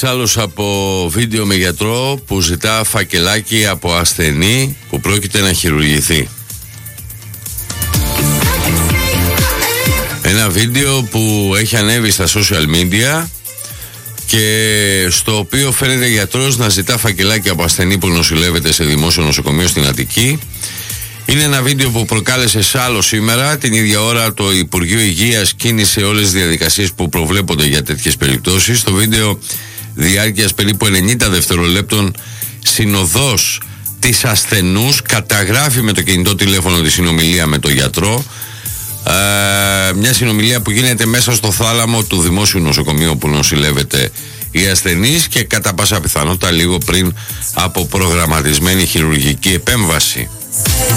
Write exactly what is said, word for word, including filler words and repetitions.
ένας άλλος από βίντεο με γιατρό που ζητά φακελάκι από ασθενή που πρόκειται να χειρουργηθεί. Ένα βίντεο που έχει ανέβει στα social media και στο οποίο φαίνεται γιατρός να ζητά φακελάκι από ασθενή που νοσηλεύεται σε δημόσιο νοσοκομείο στην Αττική. Είναι ένα βίντεο που προκάλεσε σάλο σήμερα. Την ίδια ώρα το Υπουργείο Υγείας κίνησε όλες τις διαδικασίες που προβλέπονται για τέτοιες περιπτώσεις. Το βίντεο διάρκειας περίπου ενενήντα δευτερολέπτων συνοδός της ασθενούς καταγράφει με το κινητό τηλέφωνο τη συνομιλία με τον γιατρό. Ε, μια συνομιλία που γίνεται μέσα στο θάλαμο του δημόσιου νοσοκομείου που νοσηλεύεται η ασθενής και κατά πάσα πιθανότητα λίγο πριν από προγραμματισμένη χειρουργική επέμβαση.